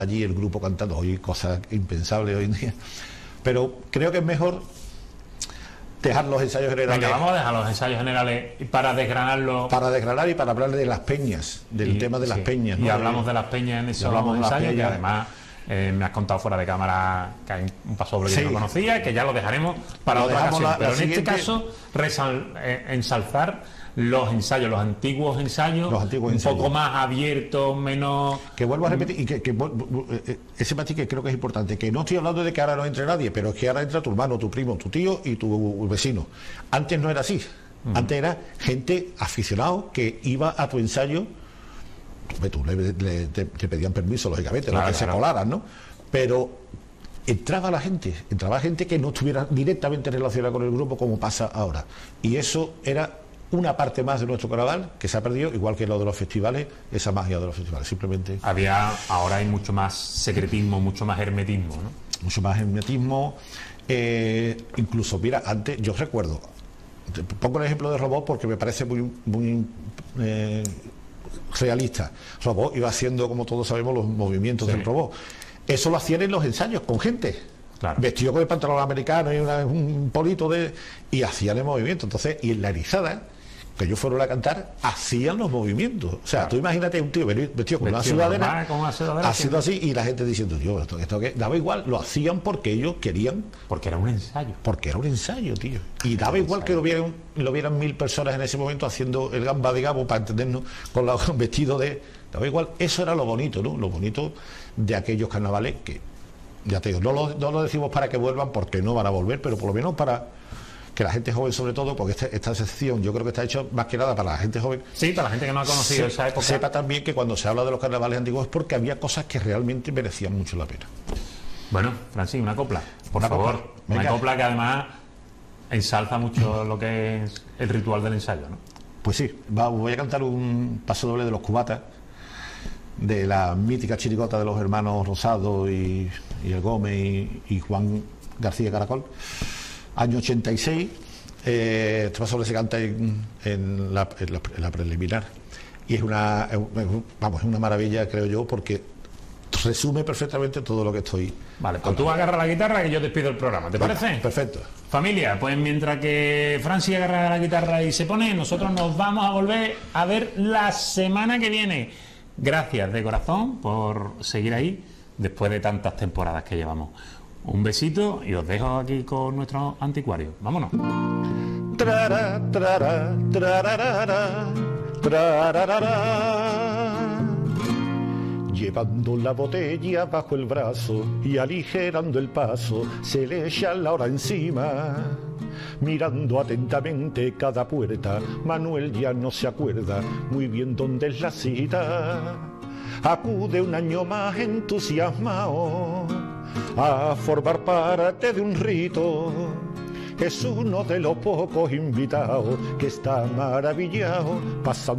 allí el grupo cantando, hoy cosas impensables hoy en día, pero creo que es mejor dejar los ensayos generales. Venga, vamos a dejar los ensayos generales para desgranarlo. Para desgranar y para hablar de las peñas, del tema de las peñas, ¿no? Y hablamos de las peñas en esos ensayos, que además me has contado fuera de cámara que hay un pasodoble que no conocía, que ya lo dejaremos para otra ocasión. Pero en este caso, ensalzar los ensayos, los antiguos ensayos, un poco más abiertos, menos... Que vuelvo a repetir, y que ese matiz que creo que es importante, que no estoy hablando de que ahora no entre nadie, pero es que ahora entra tu hermano, tu primo, tu tío y tu vecino. Antes no era así. Antes era gente aficionado que iba a tu ensayo, tú te pedían permiso, lógicamente, claro, no que se colaran, ¿no? Pero entraba gente que no estuviera directamente relacionada con el grupo, como pasa ahora. Y eso era una parte más de nuestro carnaval que se ha perdido, igual que lo de los festivales, esa magia de los festivales, simplemente. Ahora hay mucho más secretismo, mucho más hermetismo, ¿no? Mucho más hermetismo, incluso, mira, antes, yo recuerdo, pongo el ejemplo de Robot porque me parece muy realista. Robot iba haciendo, como todos sabemos, los movimientos del robot. Eso lo hacían en los ensayos, con gente. Claro. Vestido con el pantalón americano y un polito y hacían el movimiento. Entonces, y en la erizada, que ellos fueron a cantar, hacían los movimientos. O sea, tú imagínate un tío vestido con una sudadera, haciendo así, y la gente diciendo, Dios, esto que daba igual, lo hacían porque ellos querían. Porque era un ensayo. Porque era un ensayo, tío. Y daba igual que lo vieran 1000 personas en ese momento haciendo el gamba de Gabo, para entendernos, con los vestidos de. Daba igual, eso era lo bonito, ¿no? Lo bonito de aquellos carnavales que, ya te digo, no lo decimos para que vuelvan, porque no van a volver, pero por lo menos para que la gente joven, sobre todo, porque esta sección yo creo que está hecha más que nada para la gente joven. Sí, para la gente que no ha conocido esa época. Sepa también que cuando se habla de los carnavales antiguos es porque había cosas que realmente merecían mucho la pena. Bueno, Francis, una copla, por favor. Una copla que además ensalza mucho lo que es el ritual del ensayo, ¿no? Pues sí, voy a cantar un pasodoble de los cubatas, de la mítica chirigota de los hermanos Rosado y el Gómez y Juan García Caracol, año 86. Este pasodoble se canta en la preliminar y es una maravilla, creo yo, porque resume perfectamente todo lo que estoy. Vale, pues tú agarra la guitarra y yo despido el programa, ¿te parece? Perfecto. Familia, pues mientras que Francis agarra la guitarra y se pone, nosotros nos vamos a volver a ver la semana que viene. Gracias de corazón por seguir ahí después de tantas temporadas que llevamos. Un besito y os dejo aquí con nuestro anticuario. Vámonos. Trara, trara, trararara, trararara. Llevando la botella bajo el brazo y aligerando el paso, se le echa la hora encima. Mirando atentamente cada puerta, Manuel ya no se acuerda muy bien dónde es la cita. Acude un año más entusiasmado a formar parte de un rito. Es uno de los pocos invitados que está maravillado pasando